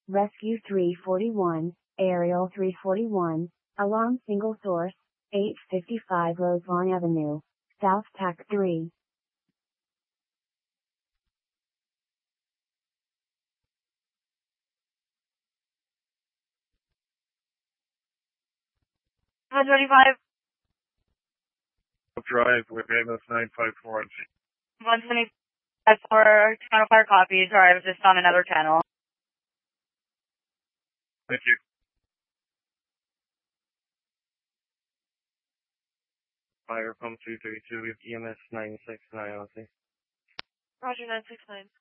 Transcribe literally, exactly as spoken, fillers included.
Rescue three forty-one, Aerial three forty-one, alarm single source, eight fifty-five Roseland Avenue, South Tac three. one twenty-five. Drive with A M S nine five four. one twenty-five for Channel Fire copy. Sorry, I was just on another channel. Thank you. Fire from two thirty-two with E M S nine six nine. Roger, nine six nine.